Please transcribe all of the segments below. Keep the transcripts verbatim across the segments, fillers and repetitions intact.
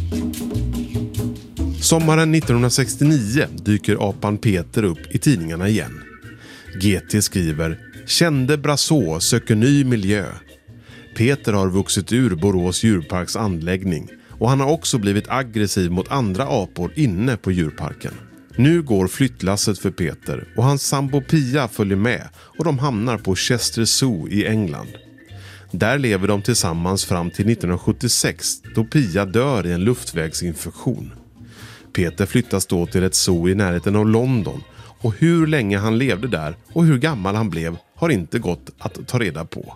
Sommaren nittonhundrasextionio dyker apan Peter upp i tidningarna igen. G T skriver: "Kände Brasså söker ny miljö." Peter har vuxit ur Borås djurparks anläggning och han har också blivit aggressiv mot andra apor inne på djurparken. Nu går flyttlasset för Peter och hans sambo Pia följer med och de hamnar på Chester Zoo i England. Där lever de tillsammans fram till nittonhundrasjuttiosex då Pia dör i en luftvägsinfektion. Peter flyttas då till ett zoo i närheten av London och hur länge han levde där och hur gammal han blev har inte gått att ta reda på.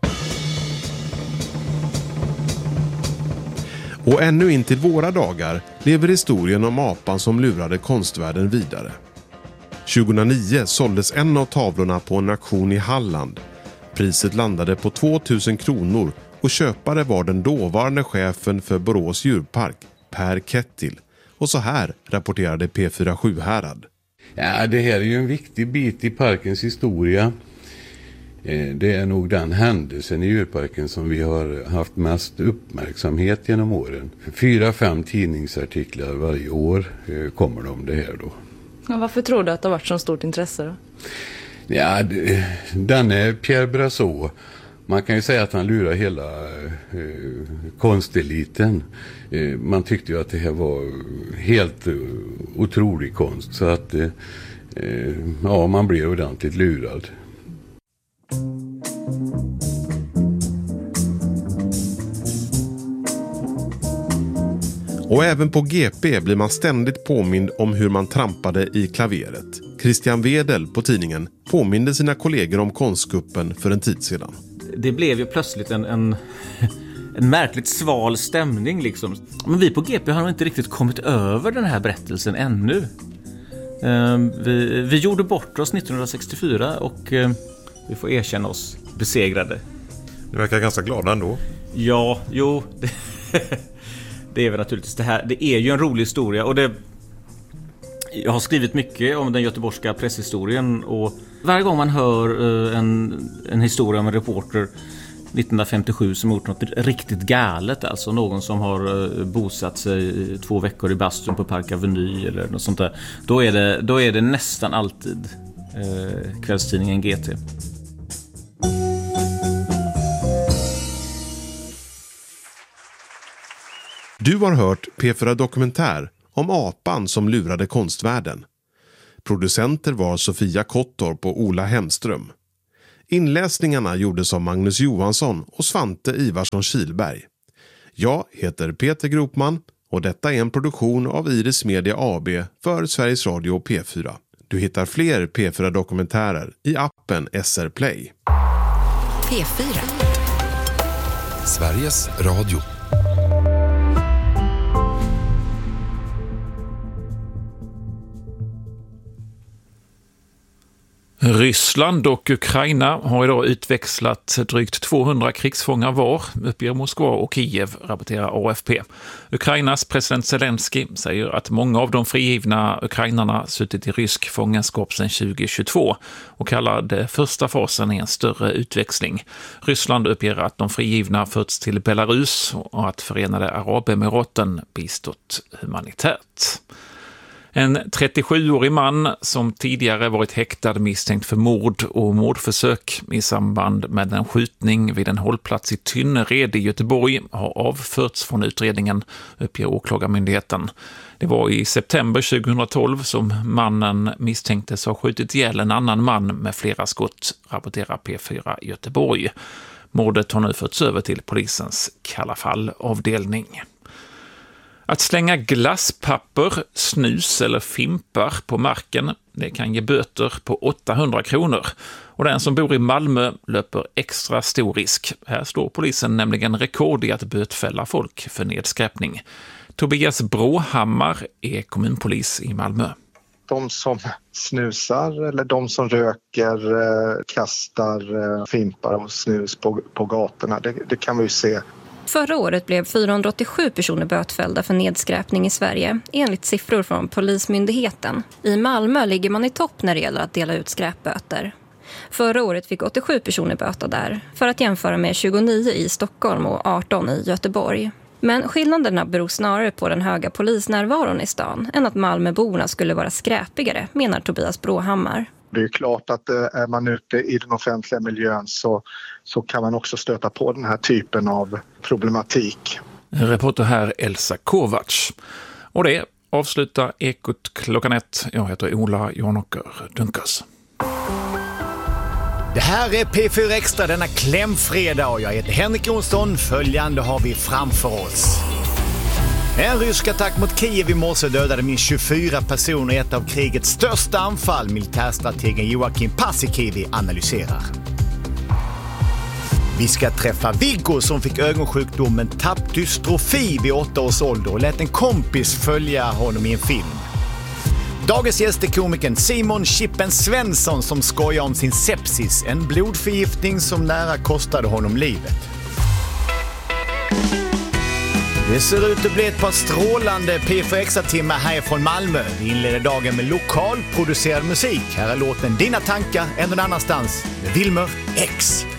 Och ännu in till våra dagar lever historien om apan som lurade konstvärlden vidare. tjugohundranio såldes en av tavlorna på en auktion i Halland. Priset landade på tvåtusen kronor och köpare var den dåvarande chefen för Borås djurpark, Per Kettil. Och så här rapporterade P fyra Sjuhärad. Ja, det här är ju en viktig bit i parkens historia. Det är nog den händelsen i djurparken som vi har haft mest uppmärksamhet genom åren. Fyra, fem tidningsartiklar varje år kommer de om det här då. Ja, varför tror du att det har varit så stort intresse då? Ja, det, den är Pierre Brasså. Man kan ju säga att han lurar hela eh, konsteliten. Eh, man tyckte ju att det här var helt eh, otrolig konst. Så att eh, ja, man blev ordentligt lurad. Och även på G P blir man ständigt påmind om hur man trampade i klaveret. Christian Wedel på tidningen påminde sina kollegor om konstkuppen för en tid sedan. Det blev ju plötsligt en, en, en märkligt sval stämning liksom. Men vi på G P har nog inte riktigt kommit över den här berättelsen ännu. Uh, vi, vi gjorde bort oss nittonhundrasextiofyra och uh, vi får erkänna oss besegrade. Du verkar ganska glada ändå. Ja, jo. Det, det är väl naturligtvis det här. Det är ju en rolig historia och det... Jag har skrivit mycket om den göteborgska presshistorien och varje gång man hör uh, en, en historia om en reporter nittonhundrafemtiosju som gjort något riktigt galet, alltså någon som har uh, bosatt sig två veckor i bastun på Park Avenue eller något sånt där, då är det, då är det nästan alltid uh, kvällstidningen G T. Du har hört P fyra Dokumentär om apan som lurade konstvärlden. Producenter var Sofia Kottorp och Ola Hemström. Inläsningarna gjordes av Magnus Johansson och Svante Ivarsson Kilberg. Jag heter Peter Gropman och detta är en produktion av Iris Media A B för Sveriges Radio och P fyra. Du hittar fler P fyra Dokumentärer i appen S R Play. P fyra. Sveriges Radio. Ryssland och Ukraina har idag utväxlat drygt tvåhundra krigsfångar var, uppger Moskva och Kiev, rapporterar A F P. Ukrainas president Zelensky säger att många av de frigivna ukrainarna suttit i rysk fångenskap sedan tjugohundratjugotvå och kallar det första fasen en större utväxling. Ryssland uppger att de frigivna förts till Belarus och att Förenade Arabemiraten bistått humanitärt. En trettiosjuårig man som tidigare varit häktad misstänkt för mord och mordförsök i samband med en skjutning vid en hållplats i Tynnered i Göteborg har avförts från utredningen, uppger åklagarmyndigheten. Det var i september tjugohundratolv som mannen misstänktes ha skjutit ihjäl en annan man med flera skott, rapporterar P fyra Göteborg. Mordet har nu förts över till polisens kalla fall-avdelning. Att slänga glasspapper, snus eller fimpar på marken, det kan ge böter på åttahundra kronor. Och den som bor i Malmö löper extra stor risk. Här slår polisen nämligen rekord i att bötfälla folk för nedskräpning. Tobias Bråhammar är kommunpolis i Malmö. De som snusar eller de som röker, kastar fimpar och snus på, på gatorna, det, det kan vi ju se. Förra året blev fyrahundraåttiosju personer bötfällda för nedskräpning i Sverige, enligt siffror från Polismyndigheten. I Malmö ligger man i topp när det gäller att dela ut skräpböter. Förra året fick åttiosju personer böta där, för att jämföra med tjugonio i Stockholm och arton i Göteborg. Men skillnaderna beror snarare på den höga polisnärvaron i stan än att Malmöborna skulle vara skräpigare, menar Tobias Bråhammar. Det är klart att är man ute i den offentliga miljön så, så kan man också stöta på den här typen av problematik. Reporter här Elsa Kovacs. Och det avslutar Ekot klockan ett. Jag heter Ola Janåker Dunkas. Det här är P fyra Extra denna klämfredag och jag heter Henrik Jonsson. Följande har vi framför oss. En rysk attack mot Kiev i morse dödade minst tjugofyra personer i ett av krigets största anfall, militärstrategen Joakim Paasikivi analyserar. Vi ska träffa Viggo som fick ögonsjukdomen tappdystrofi vid åtta års ålder och lät en kompis följa honom i en film. Dagens gäst är komikern Simon Chippen Svensson som skojar om sin sepsis, en blodförgiftning som nära kostade honom livet. Det ser ut att bli ett par strålande P fyra Extra-timmar härifrån Malmö. Vi inleder dagen med lokalproducerad musik. Här är låten Dina tankar en någon annanstans med Wilmer X.